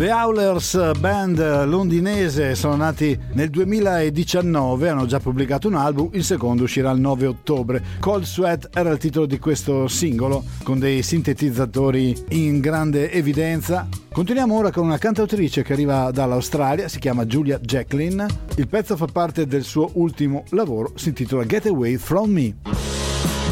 The Howlers, band londinese, sono nati nel 2019, hanno già pubblicato un album, il secondo uscirà il 9 ottobre. Cold Sweat era il titolo di questo singolo, con dei sintetizzatori in grande evidenza. Continuiamo ora con una cantautrice che arriva dall'Australia, si chiama Julia Jacklin. Il pezzo fa parte del suo ultimo lavoro, si intitola Get Away From Me.